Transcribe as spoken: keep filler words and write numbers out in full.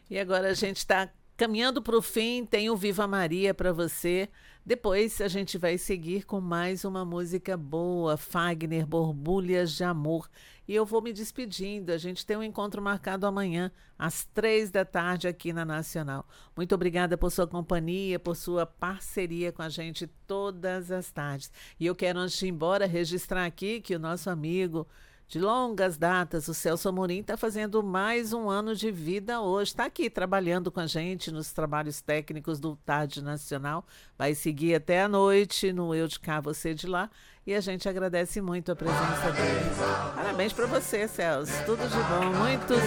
E agora a gente está caminhando para o fim, tem o Viva Maria para você. Depois a gente vai seguir com mais uma música boa, Fagner, Borbulhas de Amor. E eu vou me despedindo, a gente tem um encontro marcado amanhã, às três da tarde, aqui na Nacional. Muito obrigada por sua companhia, por sua parceria com a gente todas as tardes. E eu quero, antes de ir embora, registrar aqui que o nosso amigo de longas datas, o Celso Amorim, está fazendo mais um ano de vida hoje. Está aqui trabalhando com a gente nos trabalhos técnicos do Tarde Nacional. Vai seguir até a noite no Eu de Cá, Você de Lá. E a gente agradece muito a presença dele. Parabéns para você, Celso. Tudo de bom. Muitos